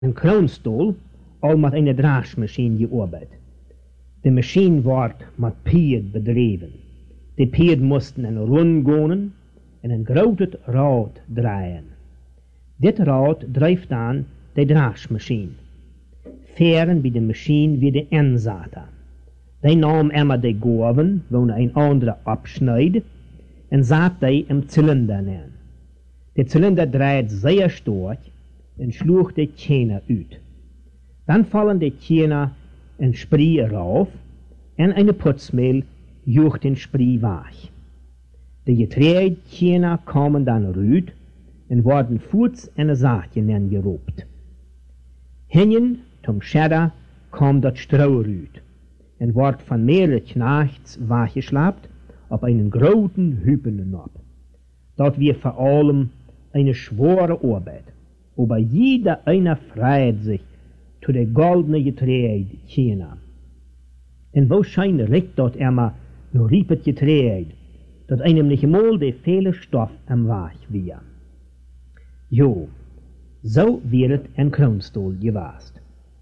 Een kroonstoel al met een draagmachine gearbeitet. De machine wordt met pied bedreven. De pied moesten een rond gaan en een groot rad draaien. Dit rad drijft dan de draagmachine. Veren bij de machine wie de inzaten. Die nam immer de gorven, wo een andere abschneidt, en zat die im Zylinder neer. De Zylinder draait zeer sterk en sloeg de tjener uit. Dan vallen de tjener een spree rauf en een putzmeel joegt den spree weg. De getreide tjener komen dan eruit en worden voets en een zaadje neergeroept. Hinnen, zum Schedder, komt dat strouw uit en wordt van mehrere knechts weggeschlapt op einen großen Hüppenop. Dat wir vor allem eine schwere Arbeit, aber jeder einer freut sich zu der goldene Getreide tjener. En wahrscheinlich dat immer nur riepet Getreide, dat einem nicht mal de viele Stoff am Weg wir. Jo, so wird ein Kroonstoel gewast.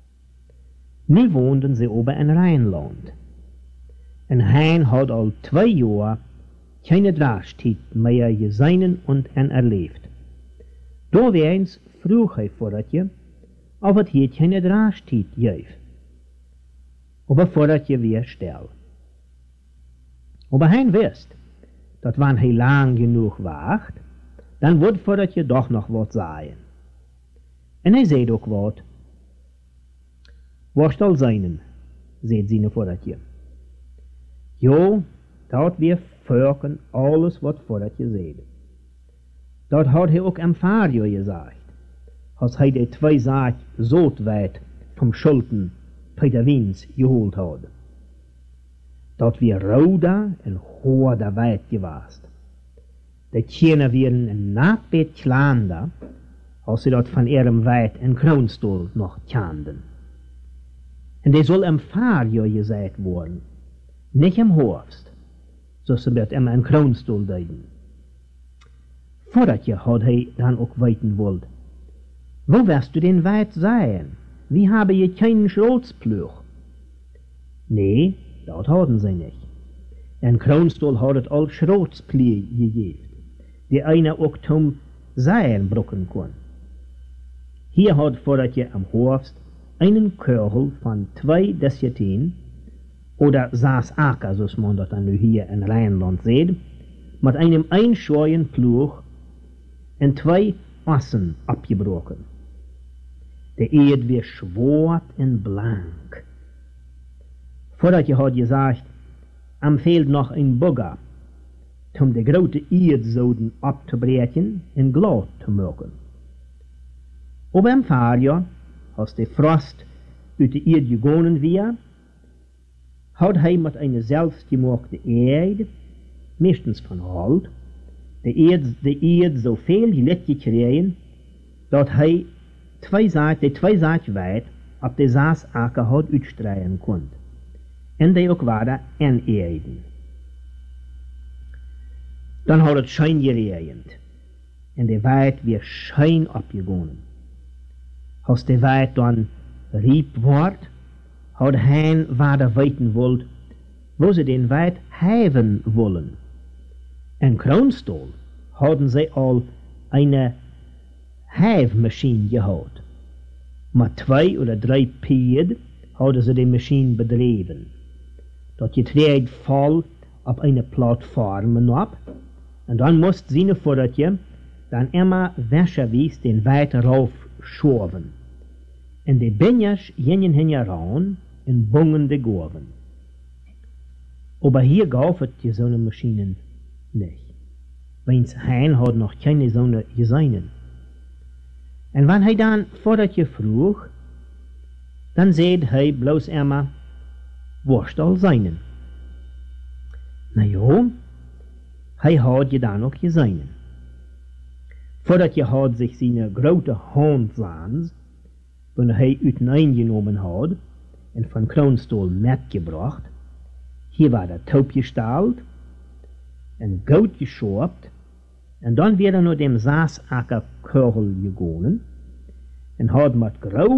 Nu woonden sie ober in Rheinland. En hij had al 2 jaar keine Draagstiet mehr gesehen und erlebt. Da eens vroeg hij voordatje of het hier keine Draagstiet geeft. Aber voordatje weer stil. Aber hij wist dat wanneer hij lang genoeg wacht, dan wordt voordatje doch nog wat zeggen. En hij zei ook wat. Worst al zijn, zei zijn voordatje. Jo, dat weer volken alles wat voordat je zeide. Dat had hij ook am Fario gezegd, als hij de 2 zaak zoot wijd vom Schulten Peter Wiens geholt had. Dat weer roda en hoorder wijd geweest. De tjener wieren een naakbeet klander, als ze dat van ihrem wijd en kroonstoel nog tjanden. En die zal am Fario gezegd worden. Nicht im Horst, so ze dat immer een kroonstoel deiden. Voordat had hij dan ook weten wollt. Wo wirst du denn weit sein? Wie habe je keinen Schrootspluch? Nee, dat hadden sie nicht. Een kroonstoel had het al Schrootsplie gegeben, die einer ook zum Seien brucken kon. Hier had voordat je am Horst einen Körhel von 2 Desetin oder 6 Acker, zoals man dat dan nu hier in Rheinland sieht, mit einem einscheuren Ploeg en 2 Assen abgebrochen. De Eed weer schwart en blank. Voordat je had gezegd, am fehlt noch ein Bugger, um de grote Eedzoden abzubreken en glad te maken. Op een paar jaar, als de frost uit de Eed gegonen weer, had hij met een zelfgemaakte eed, meestens van hout, de eed zoveel gelet gekregen, dat hij de 2 zaad wijd op de 6 akker had uitstrijden kon. En die ook waren en eeden. Dan had het schijn geregend, en de wijd weer schijn opgegonnen. Als de wijd dan riep wordt, had hij waar weten wilt, wo ze den wijd heven willen. En kroonstoel hadden zij al een heifmachine gehad. Met 2 oder 3 pied hadden ze de machine bedreven. Dat getreed vol op een platform op, en dan moest zien voordat je dan immer wäscherwies den wijd rauf schoven. En de binjers gingen hingeran en bungen de gorven. Aber hier gaf het je zo'n Maschinen nicht. Weins Hein had noch keine zo'n gesehen. En wanneer hij dan voordat je vroeg, dan zei hij bloos immer, worst al zijn. Nou ja, hij had je dan ook gesehen. Voordat je had zich zijn grote handzaans, wanneer hij uiteengenomen had en van kroonstoel metgebracht, hier war der Taub gestalt, en goud geschopt, en dan weer naar dem Saasacker Körl gegangen, en had met